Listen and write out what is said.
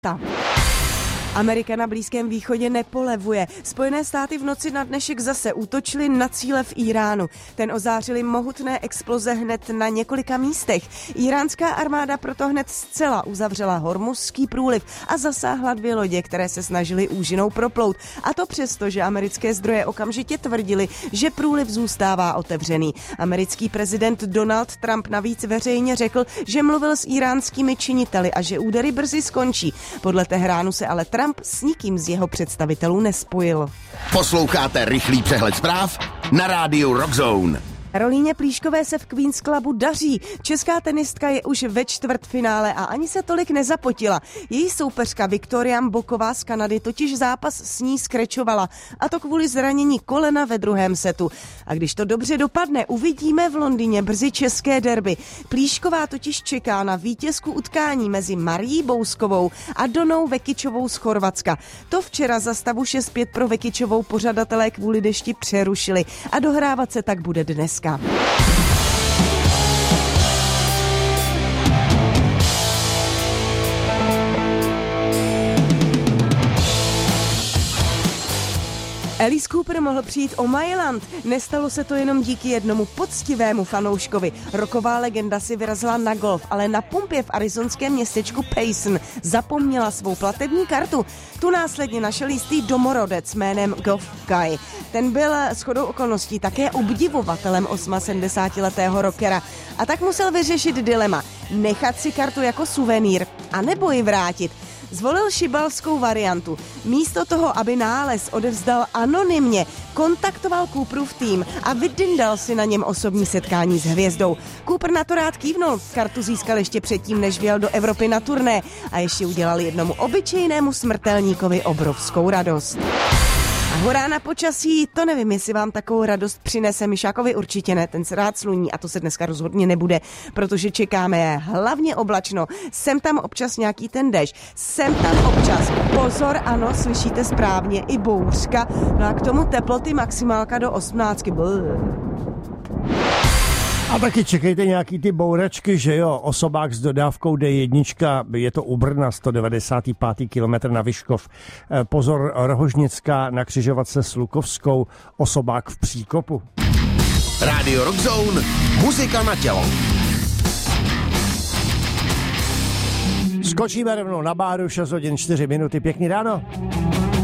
Amerika na Blízkém východě nepolevuje. Spojené státy v noci na dnešek zase útočily na cíle v Iránu. Ten ozářily mohutné exploze hned na několika místech. Iránská armáda proto hned zcela uzavřela Hormuzský průliv a zasáhla 2 lodě, které se snažily úžinou proplout. A to přesto, že americké zdroje okamžitě tvrdili, že průliv zůstává otevřený. Americký prezident Donald Trump navíc veřejně řekl, že mluvil s iránskými činiteli a že údery brzy skončí. Podle Teheránu se ale Trump s nikým z jeho představitelů nespojil. Posloucháte rychlý přehled zpráv na rádiu Rockzone. Karolíně Plíškové se v Queen's Clubu daří. Česká tenistka je už ve čtvrtfinále a ani se tolik nezapotila. Její soupeřka Viktoria Mboková z Kanady totiž zápas s ní skrečovala, a to kvůli zranění kolena ve druhém setu. A když to dobře dopadne, uvidíme v Londýně brzy české derby. Plíšková totiž čeká na vítězku utkání mezi Marií Bouskovou a Donou Vekičovou z Chorvatska. To včera za stavu 6-5 pro Vekičovou pořadatelé kvůli dešti přerušili a dohrávat se tak bude dnes. Alice Cooper mohl přijít o Mailand. Nestalo se to jenom díky jednomu poctivému fanouškovi. Rocková legenda si vyrazila na golf, ale na pumpě v arizonském městečku Payson zapomněla svou platební kartu. Tu následně našel jistý domorodec jménem Geoff Guy. Ten byl shodou okolností také obdivovatelem 78letého rockera a tak musel vyřešit dilema. Nechat si kartu jako suvenýr, anebo ji vrátit. Zvolil šibalskou variantu. Místo toho, aby nález odevzdal anonymně, kontaktoval Cooperův tým a vydyndal si na něm osobní setkání s hvězdou. Cooper na to rád kývnul. Kartu získal ještě předtím, než vyjel do Evropy na turné a ještě udělal jednomu obyčejnému smrtelníkovi obrovskou radost. A hurá na počasí, to nevím, jestli vám takovou radost přinese. Myšákovi určitě ne, ten se rád sluní a to se dneska rozhodně nebude, protože čekáme hlavně oblačno. Sem tam občas nějaký ten déšť, sem tam občas, pozor, ano, slyšíte správně, i bouřka, no a k tomu teploty maximálka do 18. A taky čekejte nějaký ty bouračky, že jo, osobák s dodávkou D1, je to u Brna, 195. kilometr na Vyškov. Pozor, Rohožnická na křižovatce s Lukovskou, osobák v příkopu. Rádio Rockzone, muzika na tělo. Skočíme rovnou na báru, 6 hodin 4 minuty, pěkný ráno.